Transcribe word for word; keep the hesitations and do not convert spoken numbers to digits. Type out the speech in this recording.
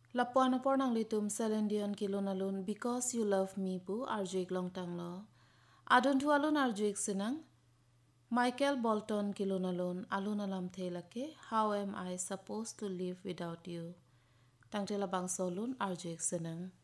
Lapuan apor nang litum selendion kilon alun because you love me pu arjuik long tang lo. Adun tu alun arjuik sinang. Michael Bolton kilon alun alun alam thelake. How am I supposed to live without you? Tang tela bang solun arjuik sinang.